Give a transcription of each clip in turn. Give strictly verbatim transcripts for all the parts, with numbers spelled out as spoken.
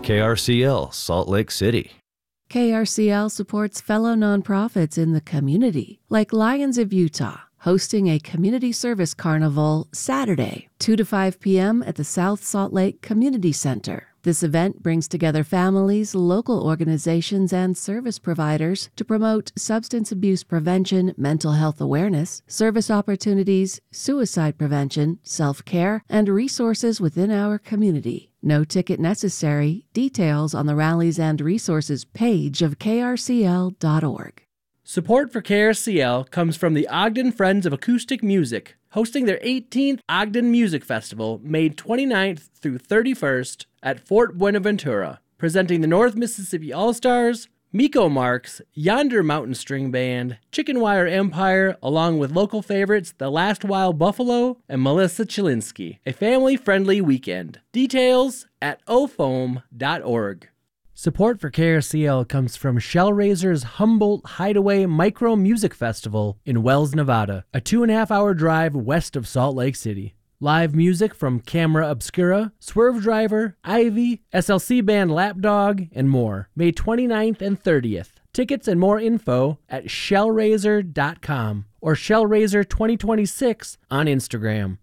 K R C L, Salt Lake City. K R C L supports fellow nonprofits in the community, like Lions of Utah, hosting a community service carnival Saturday, two to five p.m. at the South Salt Lake Community Center. This event brings together families, local organizations, and service providers to promote substance abuse prevention, mental health awareness, service opportunities, suicide prevention, self-care, and resources within our community. No ticket necessary. Details on the Rallies and Resources page of K R C L dot org. Support for K R C L comes from the Ogden Friends of Acoustic Music, hosting their eighteenth Ogden Music Festival, May twenty-ninth through thirty-first at Fort Buenaventura, presenting the North Mississippi All-Stars, Miko Marks, Yonder Mountain String Band, Chicken Wire Empire, along with local favorites The Last Wild Buffalo and Melissa Chilinsky. A family-friendly weekend. Details at o foam dot org. Support for K R C L comes from Shellraiser's Humboldt Hideaway Micro Music Festival in Wells, Nevada, a two and a half hour drive west of Salt Lake City. Live music from Camera Obscura, Swerve Driver, Ivy, S L C band Lapdog, and more. May twenty-ninth and thirtieth. Tickets and more info at shellraiser dot com or shellraiser twenty twenty-six on Instagram.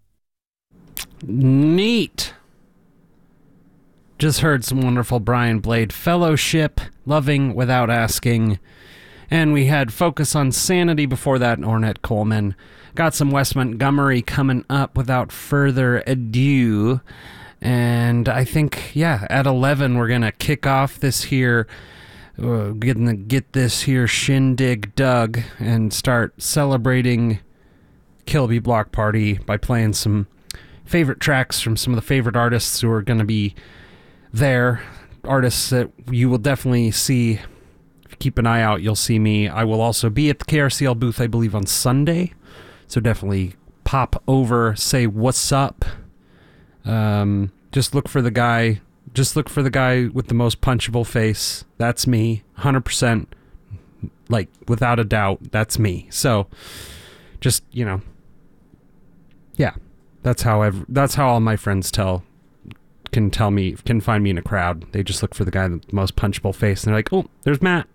Neat. Just heard some wonderful Brian Blade Fellowship, Loving Without Asking. And we had Focus on Sanity before that, Ornette Coleman. Got some Wes Montgomery coming up without further ado. And I think, yeah, at eleven, we're going to kick off this here, uh, getting to get this here shindig dug and start celebrating Kilby Block Party by playing some favorite tracks from some of the favorite artists who are going to be there, artists that you will definitely see. If you keep an eye out, you'll see me. I will also be at the K R C L booth, I believe, on Sunday, so definitely pop over, say what's up. Um, just look for the guy, just look for the guy with the most punchable face. That's me, one hundred percent, like, without a doubt, that's me. So, just, you know, yeah, that's how I've, that's how all my friends tell can tell me, can find me in a crowd. They just look for the guy with the most punchable face, and they're like, oh, there's Matt.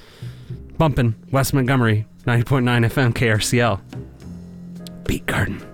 Bumping Wes Montgomery, ninety point nine F M K R C L. Beat Garden.